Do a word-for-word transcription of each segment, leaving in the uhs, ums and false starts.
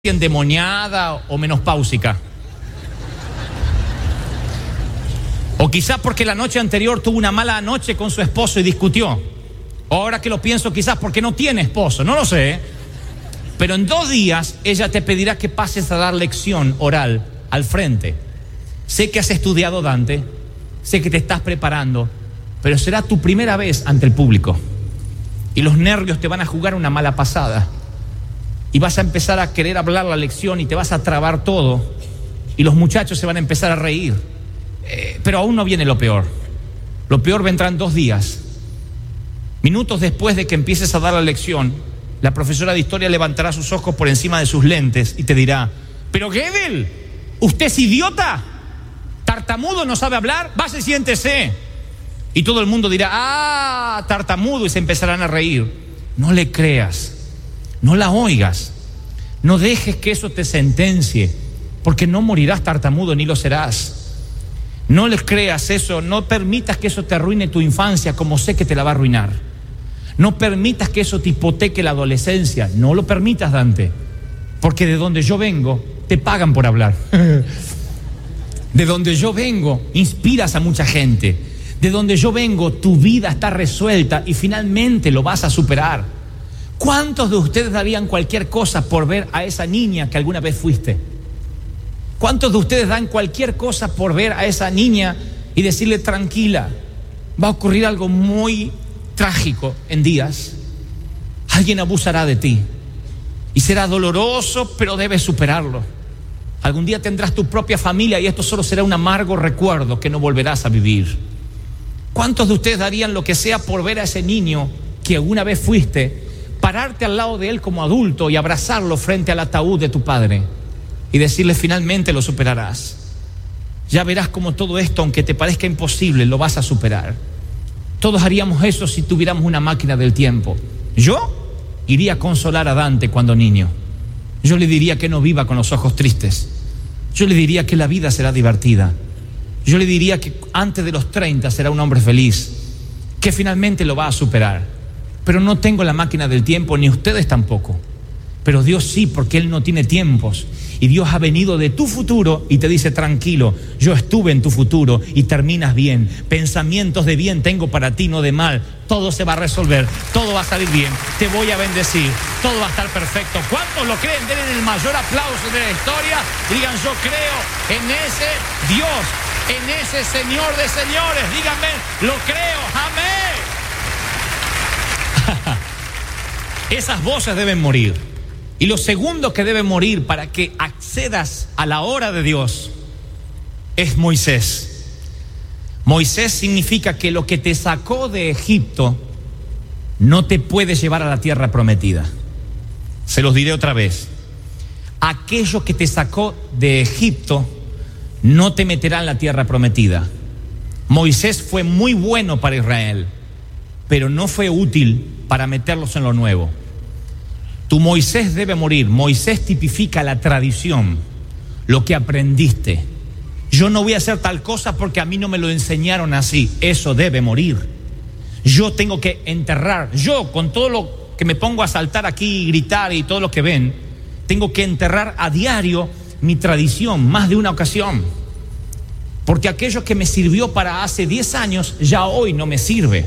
endemoniada o menopáusica. O quizás porque la noche anterior tuvo una mala noche con su esposo y discutió. O ahora que lo pienso, quizás porque no tiene esposo, no lo sé. Pero en dos días ella te pedirá que pases a dar lección oral al frente. Sé que has estudiado Dante, sé que te estás preparando, pero será tu primera vez ante el público. Y los nervios te van a jugar una mala pasada. Y vas a empezar a querer hablar la lección y te vas a trabar todo. Y los muchachos se van a empezar a reír. Eh, pero aún no viene lo peor. Lo peor vendrá en dos días. Minutos después de que empieces a dar la lección, la profesora de historia levantará sus ojos por encima de sus lentes y te dirá: ¿pero Gödel? ¿Usted es idiota? ¿Tartamudo? ¿No sabe hablar? Vaya y siéntese. Y todo el mundo dirá: ¡ah, tartamudo! Y se empezarán a reír. No le creas. No la oigas, no dejes que eso te sentencie, porque no morirás tartamudo ni lo serás. No les creas eso, no permitas que eso te arruine tu infancia, como sé que te la va a arruinar. No permitas que eso te hipoteque la adolescencia, no lo permitas, Dante, porque de donde yo vengo te pagan por hablar. De donde yo vengo inspiras a mucha gente. De donde yo vengo tu vida está resuelta y finalmente lo vas a superar. ¿Cuántos de ustedes darían cualquier cosa por ver a esa niña que alguna vez fuiste? ¿Cuántos de ustedes dan cualquier cosa por ver a esa niña y decirle: tranquila, va a ocurrir algo muy trágico en días? Alguien abusará de ti y será doloroso, pero debes superarlo. Algún día tendrás tu propia familia y esto solo será un amargo recuerdo que no volverás a vivir. ¿Cuántos de ustedes darían lo que sea por ver a ese niño que alguna vez fuiste, pararte al lado de él como adulto y abrazarlo frente al ataúd de tu padre y decirle: finalmente lo superarás? Ya verás cómo todo esto, aunque te parezca imposible, lo vas a superar. Todos haríamos eso si tuviéramos una máquina del tiempo. Yo iría a consolar a Dante cuando niño. Yo le diría que no viva con los ojos tristes. Yo le diría que la vida será divertida. Yo le diría que antes de los treinta será un hombre feliz, que finalmente lo va a superar. Pero no tengo la máquina del tiempo, ni ustedes tampoco. Pero Dios sí, porque Él no tiene tiempos. Y Dios ha venido de tu futuro y te dice: tranquilo, yo estuve en tu futuro y terminas bien. Pensamientos de bien tengo para ti, no de mal. Todo se va a resolver, todo va a salir bien. Te voy a bendecir, todo va a estar perfecto. ¿Cuántos lo creen? Denle el mayor aplauso de la historia y digan: yo creo en ese Dios, en ese Señor de señores. Díganme: lo creo, amén. Esas voces deben morir. Y lo segundo que debe morir para que accedas a la hora de Dios es Moisés. Moisés significa que lo que te sacó de Egipto no te puede llevar a la tierra prometida. Se los diré otra vez. Aquello que te sacó de Egipto no te meterá en la tierra prometida. Moisés fue muy bueno para Israel, pero no fue útil para meterlos en lo nuevo. Tu Moisés debe morir. Moisés tipifica la tradición, lo que aprendiste. Yo no voy a hacer tal cosa porque a mí no me lo enseñaron así. Eso debe morir. Yo tengo que enterrar. Yo, con todo lo que me pongo a saltar aquí y gritar y todo lo que ven, tengo que enterrar a diario mi tradición, más de una ocasión. Porque aquello que me sirvió para hace diez años, ya hoy no me sirve.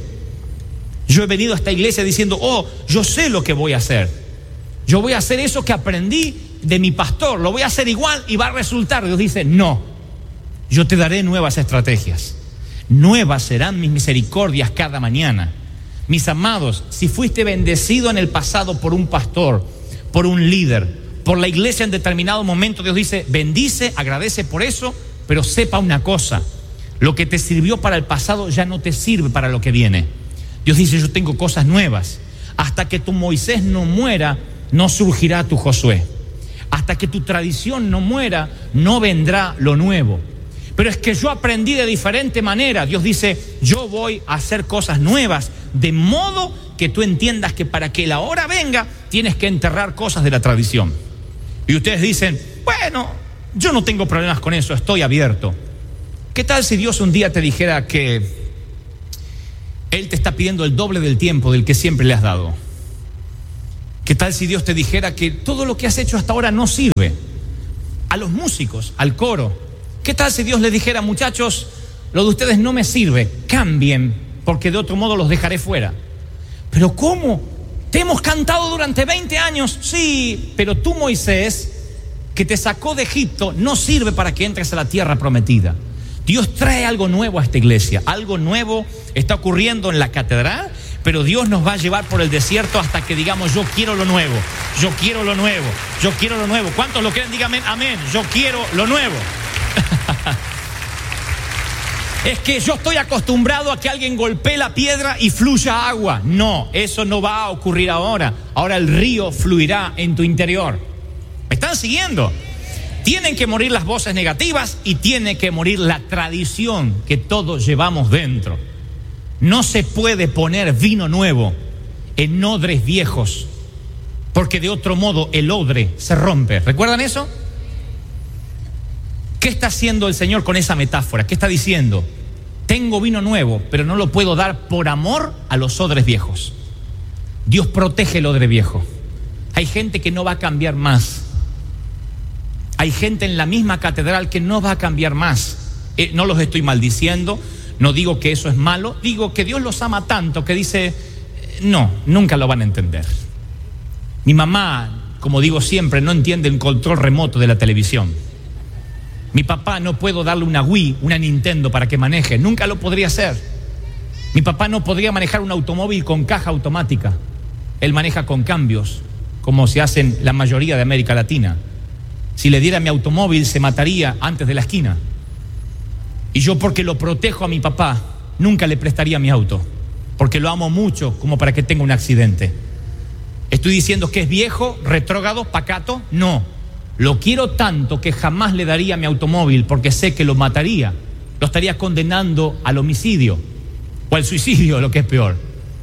Yo he venido a esta iglesia diciendo: oh, yo sé lo que voy a hacer. Yo voy a hacer eso que aprendí de mi pastor, lo voy a hacer igual y va a resultar. Dios dice: no, yo te daré nuevas estrategias. Nuevas serán mis misericordias cada mañana. Mis amados, si fuiste bendecido en el pasado por un pastor, por un líder, por la iglesia en determinado momento, Dios dice: bendice, agradece por eso, pero sepa una cosa: lo que te sirvió para el pasado ya no te sirve para lo que viene. Dios dice: yo tengo cosas nuevas. Hasta que tu Moisés no muera, no surgirá tu Josué. Hasta que tu tradición no muera, no vendrá lo nuevo. Pero es que yo aprendí de diferente manera. Dios dice: yo voy a hacer cosas nuevas, de modo que tú entiendas que para que la hora venga, tienes que enterrar cosas de la tradición. Y ustedes dicen: bueno, yo no tengo problemas con eso, estoy abierto. ¿Qué tal si Dios un día te dijera que Él te está pidiendo el doble del tiempo del que siempre le has dado? ¿Qué tal si Dios te dijera que todo lo que has hecho hasta ahora no sirve? A los músicos, al coro. ¿Qué tal si Dios les dijera, muchachos, lo de ustedes no me sirve, cambien, porque de otro modo los dejaré fuera? ¿Pero cómo? ¿Te hemos cantado durante veinte años? Sí, pero tú, Moisés, que te sacó de Egipto, no sirve para que entres a la tierra prometida. Dios trae algo nuevo a esta iglesia. Algo nuevo está ocurriendo en la catedral, pero Dios nos va a llevar por el desierto hasta que digamos, yo quiero lo nuevo, yo quiero lo nuevo, yo quiero lo nuevo. ¿Cuántos lo creen? Díganme amén, yo quiero lo nuevo. Es que yo estoy acostumbrado a que alguien golpee la piedra y fluya agua. No, eso no va a ocurrir ahora. Ahora el río fluirá en tu interior. ¿Me están siguiendo? Tienen que morir las voces negativas y tiene que morir la tradición que todos llevamos dentro. No se puede poner vino nuevo en odres viejos, porque de otro modo el odre se rompe. ¿Recuerdan eso? ¿Qué está haciendo el Señor con esa metáfora? ¿Qué está diciendo? Tengo vino nuevo, pero no lo puedo dar por amor a los odres viejos. Dios protege el odre viejo. Hay gente que no va a cambiar más. Hay gente en la misma catedral que no va a cambiar más. Eh, no los estoy maldiciendo, no digo que eso es malo, digo que Dios los ama tanto que dice, no, nunca lo van a entender. Mi mamá, como digo siempre, no entiende el control remoto de la televisión. Mi papá no puedo darle una Wii, una Nintendo para que maneje, nunca lo podría hacer. Mi papá no podría manejar un automóvil con caja automática. Él maneja con cambios, como se hace en la mayoría de América Latina. Si le diera mi automóvil, se mataría antes de la esquina. Y yo, porque lo protejo a mi papá, nunca le prestaría mi auto, porque lo amo mucho como para que tenga un accidente. ¿Estoy diciendo que es viejo, retrógrado, pacato? No. Lo quiero tanto que jamás le daría mi automóvil, porque sé que lo mataría. Lo estaría condenando al homicidio o al suicidio, lo que es peor.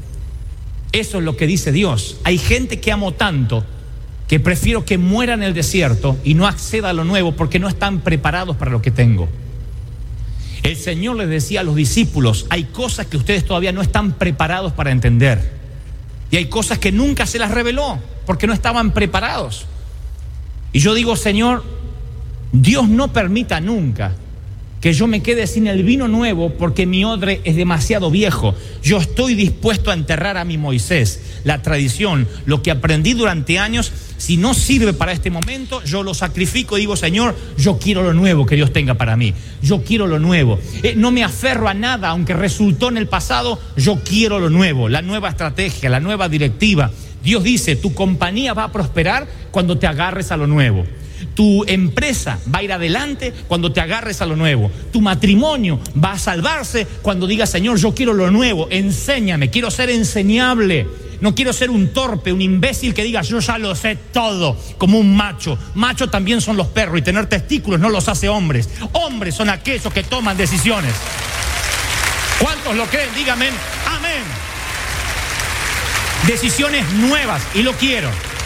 Eso es lo que dice Dios. Hay gente que amo tanto que prefiero que muera en el desierto y no acceda a lo nuevo porque no están preparados para lo que tengo. El Señor les decía a los discípulos, hay cosas que ustedes todavía no están preparados para entender. Y hay cosas que nunca se las reveló porque no estaban preparados. Y yo digo, Señor, Dios no permita nunca que yo me quede sin el vino nuevo porque mi odre es demasiado viejo. Yo estoy dispuesto a enterrar a mi Moisés. La tradición, lo que aprendí durante años, si no sirve para este momento, yo lo sacrifico y digo, Señor, yo quiero lo nuevo que Dios tenga para mí. Yo quiero lo nuevo. Eh, no me aferro a nada, aunque resultó en el pasado, yo quiero lo nuevo, la nueva estrategia, la nueva directiva. Dios dice, tu compañía va a prosperar cuando te agarres a lo nuevo. Tu empresa va a ir adelante cuando te agarres a lo nuevo. Tu matrimonio va a salvarse cuando digas, Señor, yo quiero lo nuevo, enséñame, quiero ser enseñable. No quiero ser un torpe, un imbécil que diga, yo ya lo sé todo, como un macho. Macho también son los perros y tener testículos no los hace hombres. Hombres son aquellos que toman decisiones. ¿Cuántos lo creen? Díganme, amén. Decisiones nuevas y lo quiero.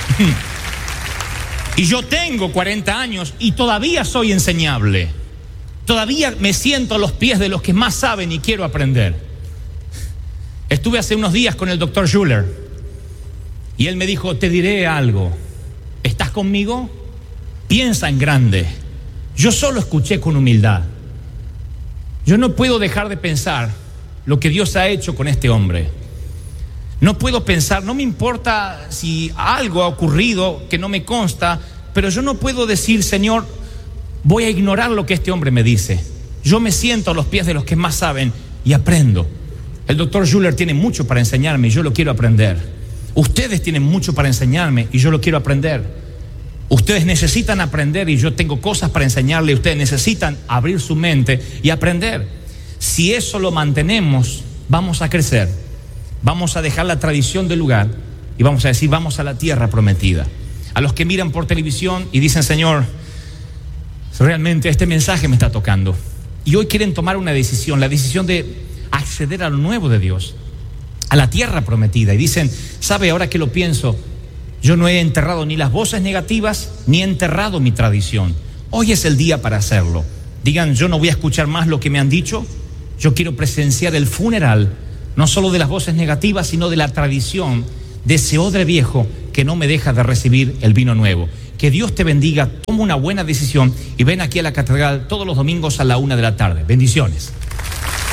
Y yo tengo cuarenta años y todavía soy enseñable. Todavía me siento a los pies de los que más saben y quiero aprender. Estuve hace unos días con el doctor Schuller y él me dijo, te diré algo. ¿Estás conmigo? Piensa en grande. Yo solo escuché con humildad. Yo no puedo dejar de pensar lo que Dios ha hecho con este hombre. No puedo pensar, no me importa si algo ha ocurrido que no me consta, pero yo no puedo decir, Señor, voy a ignorar lo que este hombre me dice. Yo me siento a los pies de los que más saben y aprendo. El doctor Schuller tiene mucho para enseñarme y yo lo quiero aprender. Ustedes tienen mucho para enseñarme y yo lo quiero aprender. Ustedes necesitan aprender y yo tengo cosas para enseñarle. Ustedes necesitan abrir su mente y aprender. Si eso lo mantenemos, vamos a crecer. Vamos a dejar la tradición del lugar y vamos a decir, vamos a la tierra prometida. A los que miran por televisión y dicen, Señor, realmente este mensaje me está tocando. Y hoy quieren tomar una decisión, la decisión de acceder a lo nuevo de Dios, a la tierra prometida. Y dicen, ¿sabe? Ahora que lo pienso, yo no he enterrado ni las voces negativas, ni he enterrado mi tradición. Hoy es el día para hacerlo. Digan, yo no voy a escuchar más lo que me han dicho. Yo quiero presenciar el funeral, no solo de las voces negativas, sino de la tradición, de ese odre viejo que no me deja de recibir el vino nuevo. Que Dios te bendiga, toma una buena decisión y ven aquí a la catedral todos los domingos a la una de la tarde. Bendiciones.